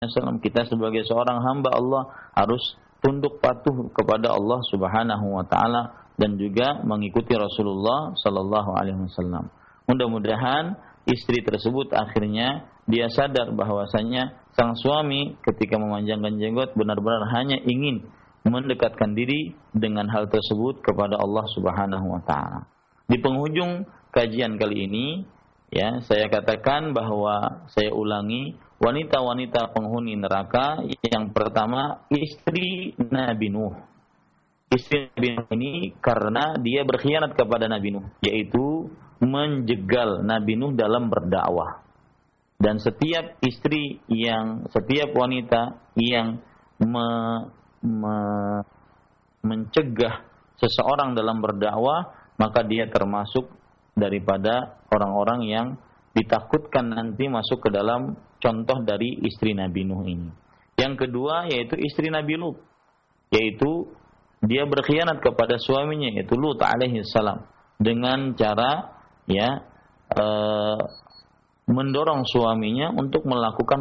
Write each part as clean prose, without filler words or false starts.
SAW, kita sebagai seorang hamba Allah harus tunduk patuh kepada Allah Subhanahu wa taala dan juga mengikuti Rasulullah sallallahu alaihi wasallam. Mudah-mudahan istri tersebut akhirnya dia sadar bahwasanya sang suami ketika memanjangkan jenggot benar-benar hanya ingin mendekatkan diri dengan hal tersebut kepada Allah Subhanahu wa taala. Di penghujung kajian kali ini, ya, saya katakan bahwa saya ulangi, wanita-wanita penghuni neraka yang pertama istri Nabi Nuh. Istri Nabi Nuh ini karena dia berkhianat kepada Nabi Nuh, yaitu menjegal Nabi Nuh dalam berdakwah. Dan setiap wanita yang mencegah seseorang dalam berdakwah, maka dia termasuk daripada orang-orang yang ditakutkan nanti masuk ke dalam contoh dari istri Nabi Nuh ini. Yang kedua yaitu istri Nabi Lut, yaitu dia berkhianat kepada suaminya yaitu Lut alaihi salam dengan cara mendorong suaminya untuk melakukan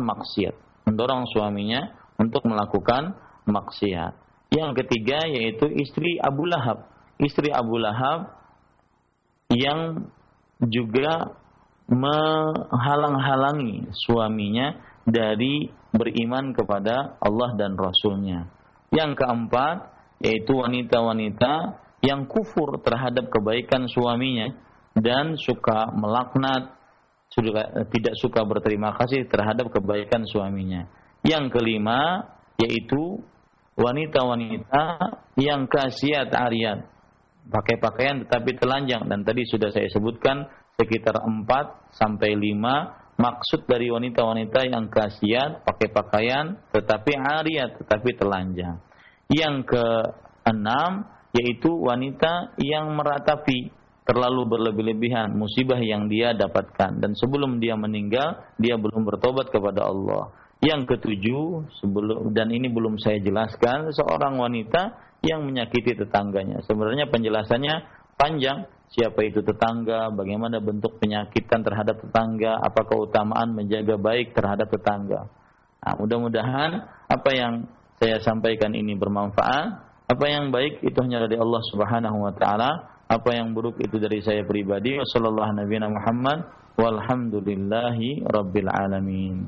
maksiat. Yang ketiga yaitu istri Abu Lahab. Istri Abu Lahab yang juga menghalang-halangi suaminya dari beriman kepada Allah dan Rasulnya. Yang keempat yaitu wanita-wanita yang kufur terhadap kebaikan suaminya dan suka melaknat, tidak suka berterima kasih terhadap kebaikan suaminya. Yang kelima yaitu wanita-wanita yang kasiat ariyat, pakai pakaian tetapi telanjang, dan tadi sudah saya sebutkan sekitar 4 sampai 5 maksud dari wanita-wanita yang kasiat, pakai pakaian tetapi ariyat, tetapi telanjang. Yang keenam yaitu wanita yang meratapi terlalu berlebih-lebihan musibah yang dia dapatkan dan sebelum dia meninggal dia belum bertobat kepada Allah. Yang ketujuh, dan ini belum saya jelaskan, seorang wanita yang menyakiti tetangganya. Sebenarnya penjelasannya panjang, siapa itu tetangga, bagaimana bentuk penyakitan terhadap tetangga, apa keutamaan menjaga baik terhadap tetangga. Nah, mudah-mudahan apa yang saya sampaikan ini bermanfaat. Apa yang baik itu hanya dari Allah Subhanahu wa taala, apa yang buruk itu dari saya pribadi. Wassallallahu nabiyana Muhammad walhamdulillahi rabbil alamin.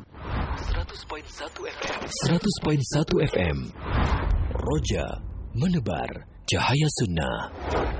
100.1 FM Roja menebar cahaya sunnah.